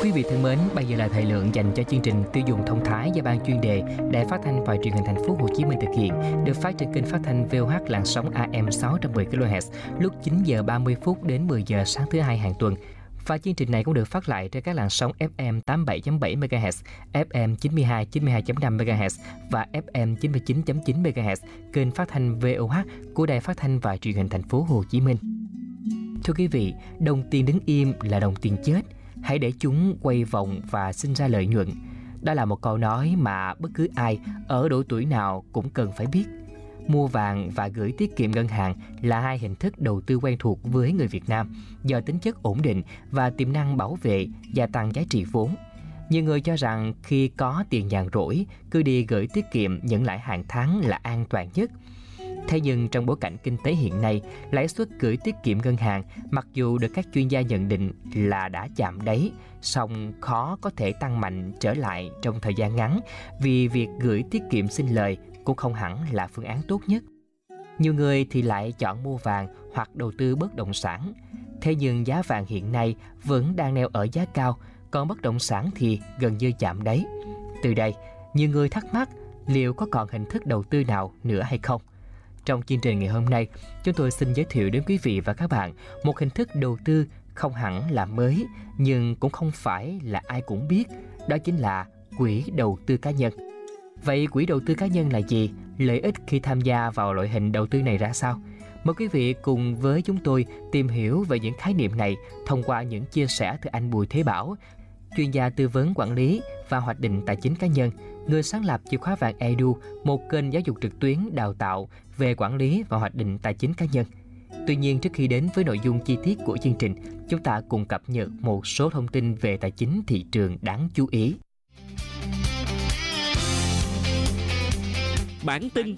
Quý vị thân mến, bây giờ là thời lượng dành cho chương trình Tiêu dùng thông thái do Ban chuyên đề Đài Phát thanh và Truyền hình Thành phố Hồ Chí Minh thực hiện, được phát trên kênh phát thanh VOH làn sóng AM 610 kHz lúc 9 giờ 30 phút đến 10 giờ sáng thứ hai hàng tuần. Và chương trình này cũng được phát lại trên các làn sóng FM 87.7 MHz, FM 92.5 MHz và FM 99.9 MHz, kênh phát thanh VOH của Đài Phát thanh và Truyền hình Thành phố Hồ Chí Minh. Thưa quý vị, đồng tiền đứng im là đồng tiền chết. Hãy để chúng quay vòng và sinh ra lợi nhuận. Đó là một câu nói mà bất cứ ai ở độ tuổi nào cũng cần phải biết. Mua vàng và gửi tiết kiệm ngân hàng là hai hình thức đầu tư quen thuộc với người Việt Nam do tính chất ổn định và tiềm năng bảo vệ, gia tăng giá trị vốn. Nhiều người cho rằng khi có tiền nhàn rỗi, cứ đi gửi tiết kiệm nhận lãi hàng tháng là an toàn nhất. Thế nhưng trong bối cảnh kinh tế hiện nay, lãi suất gửi tiết kiệm ngân hàng mặc dù được các chuyên gia nhận định là đã chạm đáy, song khó có thể tăng mạnh trở lại trong thời gian ngắn vì việc gửi tiết kiệm sinh lời cũng không hẳn là phương án tốt nhất. Nhiều người thì lại chọn mua vàng hoặc đầu tư bất động sản. Thế nhưng giá vàng hiện nay vẫn đang neo ở giá cao, còn bất động sản thì gần như chạm đáy. Từ đây, nhiều người thắc mắc liệu có còn hình thức đầu tư nào nữa hay không? Trong chương trình ngày hôm nay, chúng tôi xin giới thiệu đến quý vị và các bạn một hình thức đầu tư không hẳn là mới, nhưng cũng không phải là ai cũng biết, đó chính là quỹ đầu tư cá nhân. Vậy quỹ đầu tư cá nhân là gì? Lợi ích khi tham gia vào loại hình đầu tư này ra sao? Mời quý vị cùng với chúng tôi tìm hiểu về những khái niệm này thông qua những chia sẻ từ anh Bùi Thế Bảo, chuyên gia tư vấn quản lý và hoạch định tài chính cá nhân, người sáng lập Chìa khóa vàng Edu, một kênh giáo dục trực tuyến đào tạo về quản lý và hoạch định tài chính cá nhân. Tuy nhiên, trước khi đến với nội dung chi tiết của chương trình, chúng ta cùng cập nhật một số thông tin về tài chính thị trường đáng chú ý. Bản tin.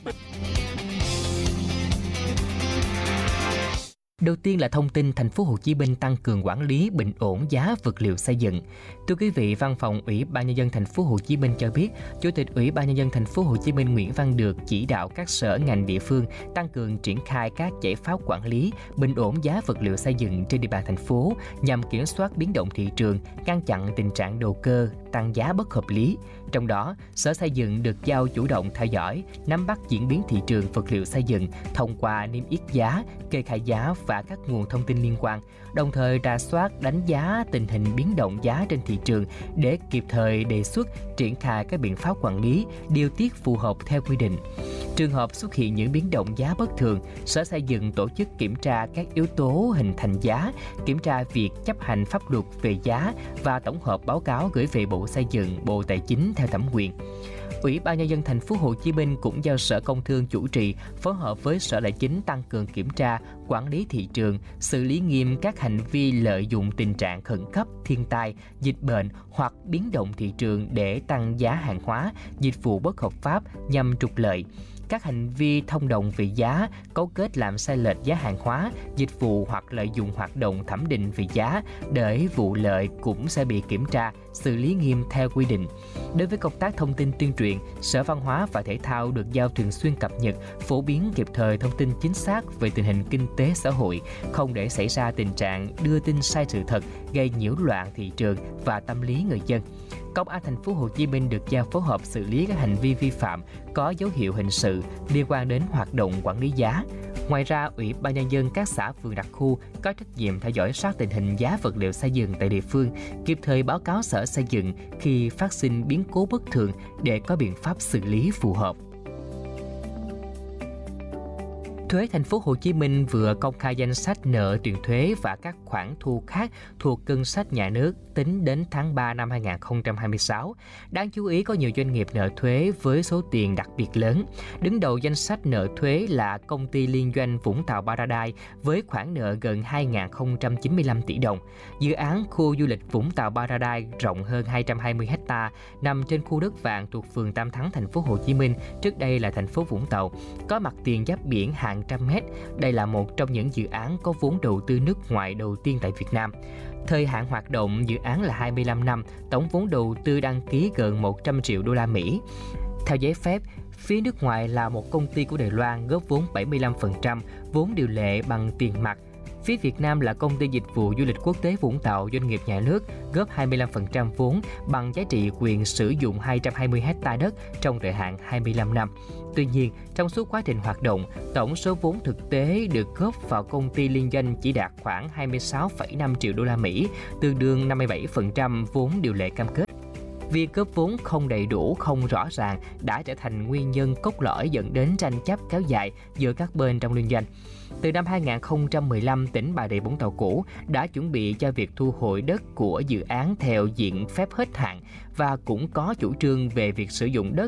Đầu tiên là thông tin thành phố Hồ Chí Minh tăng cường quản lý bình ổn giá vật liệu xây dựng. Thưa quý vị, Văn phòng Ủy ban nhân dân thành phố Hồ Chí Minh cho biết, Chủ tịch Ủy ban nhân dân thành phố Hồ Chí Minh Nguyễn Văn Được chỉ đạo các sở ngành địa phương tăng cường triển khai các giải pháp quản lý bình ổn giá vật liệu xây dựng trên địa bàn thành phố nhằm kiểm soát biến động thị trường, ngăn chặn tình trạng đầu cơ tăng giá bất hợp lý. Trong đó, Sở Xây dựng được giao chủ động theo dõi, nắm bắt diễn biến thị trường vật liệu xây dựng thông qua niêm yết giá, kê khai giá và các nguồn thông tin liên quan, đồng thời rà soát đánh giá tình hình biến động giá trên thị trường để kịp thời đề xuất triển khai các biện pháp quản lý, điều tiết phù hợp theo quy định. Trường hợp xuất hiện những biến động giá bất thường, Sở Xây dựng tổ chức kiểm tra các yếu tố hình thành giá, kiểm tra việc chấp hành pháp luật về giá và tổng hợp báo cáo gửi về Bộ Xây dựng, Bộ Tài chính theo thẩm quyền. Ủy ban nhân dân thành phố Hồ Chí Minh cũng giao Sở Công Thương chủ trì phối hợp với Sở Tài chính tăng cường kiểm tra, quản lý thị trường, xử lý nghiêm các hành vi lợi dụng tình trạng khẩn cấp, thiên tai, dịch bệnh hoặc biến động thị trường để tăng giá hàng hóa, dịch vụ bất hợp pháp nhằm trục lợi. Các hành vi thông đồng về giá, cấu kết làm sai lệch giá hàng hóa, dịch vụ hoặc lợi dụng hoạt động thẩm định về giá để vụ lợi cũng sẽ bị kiểm tra, xử lý nghiêm theo quy định. Đối với công tác thông tin tuyên truyền, Sở Văn hóa và Thể thao được giao thường xuyên cập nhật, phổ biến kịp thời thông tin chính xác về tình hình kinh tế xã hội, không để xảy ra tình trạng đưa tin sai sự thật, gây nhiễu loạn thị trường và tâm lý người dân. Công an thành phố Hồ Chí Minh được giao phối hợp xử lý các hành vi vi phạm có dấu hiệu hình sự liên quan đến hoạt động quản lý giá. Ngoài ra, Ủy ban nhân dân các xã phường đặc khu có trách nhiệm theo dõi sát tình hình giá vật liệu xây dựng tại địa phương, kịp thời báo cáo Sở Xây dựng khi phát sinh biến cố bất thường để có biện pháp xử lý phù hợp. Thuế thành phố Hồ Chí Minh vừa công khai danh sách nợ tiền thuế và các khoản thu khác thuộc ngân sách nhà nước tính đến tháng 3 năm 2026. Đáng chú ý có nhiều doanh nghiệp nợ thuế với số tiền đặc biệt lớn. Đứng đầu danh sách nợ thuế là công ty liên doanh Vũng Tàu Paradise với khoản nợ gần 2.095 tỷ đồng. Dự án khu du lịch Vũng Tàu Paradise rộng hơn 220 ha, nằm trên khu đất vàng thuộc phường Tam Thắng, thành phố Hồ Chí Minh, trước đây là thành phố Vũng Tàu, có mặt tiền giáp biển hàng trăm mét. Đây là một trong những dự án có vốn đầu tư nước ngoài đầu tiên tại Việt Nam. Thời hạn hoạt động dự án là 25 năm, tổng vốn đầu tư đăng ký gần 100 triệu đô la Mỹ. Theo giấy phép, phía nước ngoài là một công ty của Đài Loan góp vốn 75%, vốn điều lệ bằng tiền mặt Phía Việt Nam là công ty dịch vụ du lịch quốc tế Vũng Tàu, doanh nghiệp nhà nước, góp 25% vốn bằng giá trị quyền sử dụng 220 ha đất trong thời hạn 25 năm. Tuy nhiên, trong suốt quá trình hoạt động, tổng số vốn thực tế được góp vào công ty liên doanh chỉ đạt khoảng 26,5 triệu đô la Mỹ, tương đương 57% vốn điều lệ cam kết. Việc góp vốn không đầy đủ, không rõ ràng đã trở thành nguyên nhân cốt lõi dẫn đến tranh chấp kéo dài giữa các bên trong liên doanh. Từ năm 2015, tỉnh Bà Rịa Vũng Tàu cũ đã chuẩn bị cho việc thu hồi đất của dự án theo diện phép hết hạn và cũng có chủ trương về việc sử dụng đất